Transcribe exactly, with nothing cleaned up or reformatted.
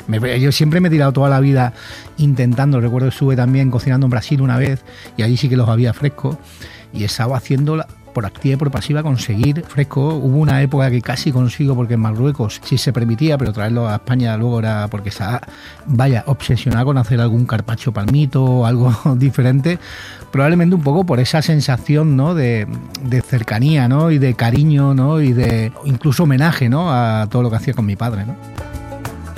Me, yo siempre me he tirado toda la vida intentando. Recuerdo que estuve también cocinando en Brasil una vez y allí sí que los había frescos y estaba haciendo la, por activa y por pasiva conseguir fresco. Hubo una época que casi consigo porque en Marruecos sí se permitía, pero traerlo a España luego era porque estaba, vaya, obsesionado con hacer algún carpaccio palmito o algo diferente, probablemente un poco por esa sensación, ¿no?, de, de cercanía, ¿no?, y de cariño, ¿no?, y de incluso homenaje, ¿no?, a todo lo que hacía con mi padre, ¿no?